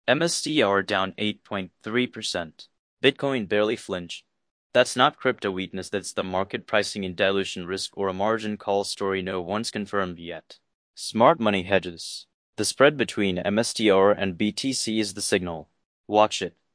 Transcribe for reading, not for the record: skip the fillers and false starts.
MSTR down 8.3%. Bitcoin barely flinched. That's not crypto weakness, that's the market pricing in dilution risk or a margin call story no one's confirmed yet. Smart money hedges. The spread between MSTR and BTC is the signal. Watch it.